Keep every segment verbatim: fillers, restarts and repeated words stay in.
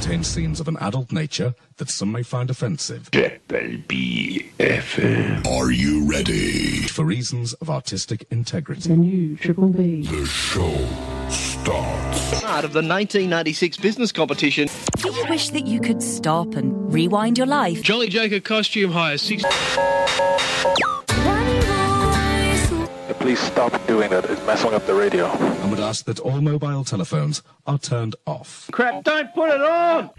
contains scenes of an adult nature that some may find offensive. Triple B F M. Are you ready? For reasons of artistic integrity. The new Triple B. The show starts. Part of the nineteen ninety-six business competition. Do you wish that you could stop and rewind your life? Jolly Joker costume hire six. Please stop doing that. It's messing up the radio. And would ask that all mobile telephones are turned off. Crap, don't put it on!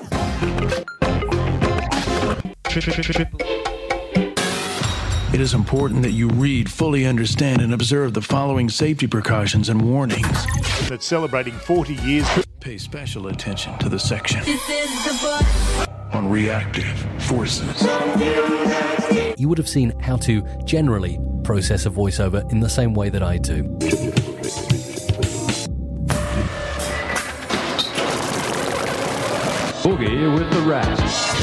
It is important that you read, fully understand, and observe the following safety precautions and warnings. That's celebrating forty years. Pay special attention to the section on reactive forces. You would have seen how to generally process a voiceover in the same way that I do. Boogie with the Rats.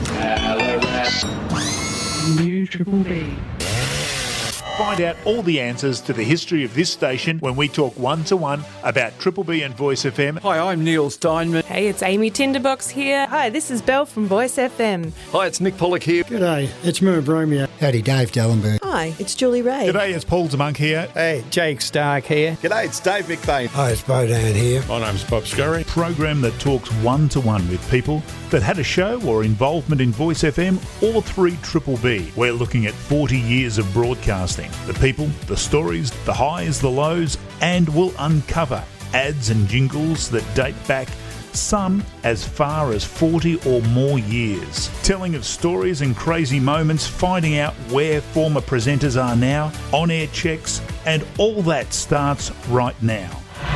New Triple B. Find out all the answers to the history of this station when we talk one-to-one about Triple B and Voice F M. Hi, I'm Neil Steinman. Hey, it's Amy Tinderbox here. Hi, this is Belle from Voice F M. Hi, it's Nick Pollock here. G'day, it's Merv Romeo. Howdy, Dave Dellenberg. Hi, it's Julie Ray. G'day, it's Paul Zemonk here. Hey, Jake Stark here. G'day, it's Dave McBain. Hi, it's Bodan here. My name's Bob Scurry. Program that talks one-to-one with people that had a show or involvement in Voice F M or three Triple B. We're looking at forty years of broadcasting. The people, the stories, the highs, the lows, and we'll uncover ads and jingles that date back some as far as forty or more years. Telling of stories and crazy moments, finding out where former presenters are now, on-air checks, and all that starts right now.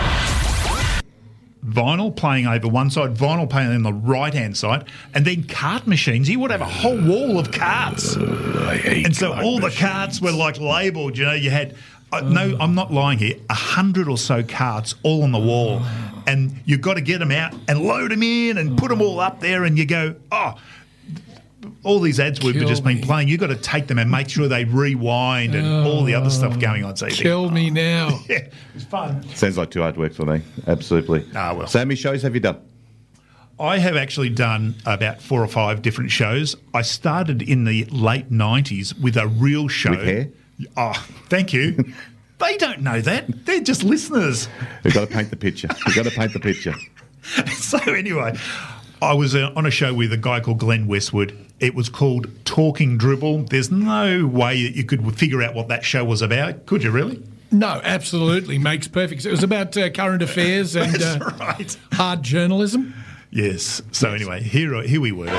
Vinyl playing over one side, vinyl playing on the right-hand side, and then cart machines. He would have a whole wall of carts. Uh, I hate and so cart all machines. the carts were like labelled, you know, you had, uh, no, I'm not lying here, a hundred or so carts all on the wall. And you've got to get them out and load them in and put them all up there, and you go, oh, all these ads we've Kill just me. been playing, you've got to take them and make sure they rewind and oh, all the other stuff going on. So you Kill think, me now. Yeah, it's fun. Sounds like too hard work for me. Absolutely. Ah, well. So how many shows have you done? I have actually done about four or five different shows. I started in the late nineties with a real show. With hair? Oh, thank you. They don't know that. They're just listeners. You've got to paint the picture. You've got to paint the picture. So anyway, I was uh, on a show with a guy called Glenn Westwood. It was called Talking Dribble. There's no way that you could figure out what that show was about. Could you really? No, absolutely. Makes perfect sense. It was about uh, current affairs and That's uh, right. hard journalism. Yes. So anyway, here, here we were.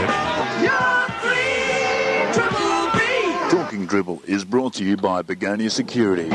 Talking Dribble is brought to you by Begonia Security.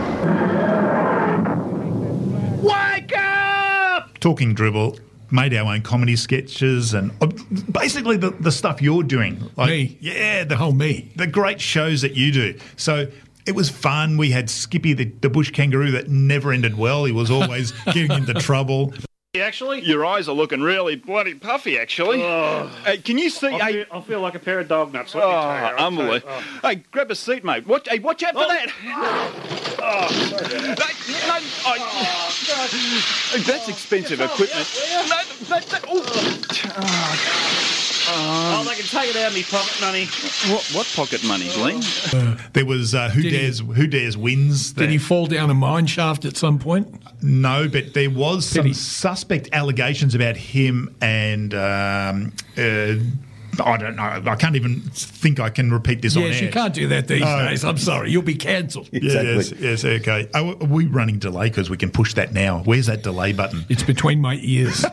Wake up! Talking Dribble made our own comedy sketches and uh, basically the, the stuff you're doing. Like, me? Yeah. The, oh, me. The great shows that you do. So it was fun. We had Skippy, the, the bush kangaroo that never ended well. He was always getting into trouble. Actually, your eyes are looking really bloody puffy, actually. Oh. Uh, can you see... I feel, I feel like a pair of dog nuts. Let me tell you. Oh, unbelievable. Oh. Hey, grab a seat, mate. Watch, hey, watch out for Oh. that. Oh, sorry about that. Hey, no, oh, Oh, that's expensive equipment. No, that, that, oh. Oh, they can take it out of me pocket money. What, what pocket money, Glenn? Uh, there was uh, Who Did Dares Who Dares Wins. Did he fall down a mine shaft at some point? No, but there was some he? suspect allegations about him and um, uh, I don't know. I can't even think I can repeat this on air. Yes, you can't do that these Oh. days. I'm sorry. You'll be cancelled. Exactly. Yes, yes, okay. Are we running delay because we can push that now? Where's that delay button? It's between my ears.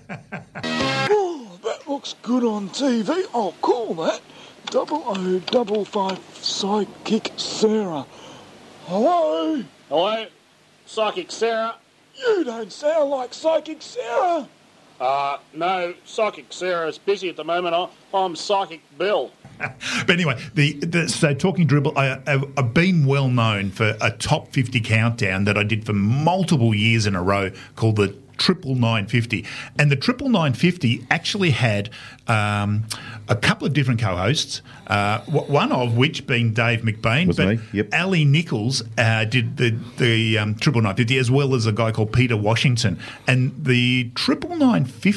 Oh, that looks good on T V. Oh, cool, that. Double O double five Psychic Sarah. Hello? Hello? Psychic Sarah? You don't sound like Psychic Sarah. Uh, no, Psychic Sarah's busy at the moment. I, I'm Psychic Bill. But anyway, the, the so Talking Dribble, I, I've, I've been well known for a top fifty countdown that I did for multiple years in a row called the Triple Nine Fifty, and the Triple Nine Fifty actually had um, a couple of different co-hosts. Uh, one of which being Dave McBain, was but me. Yep. Ali Nichols uh, did the the um, Triple Nine Fifty as well as a guy called Peter Washington, and the Triple Nine Fifty.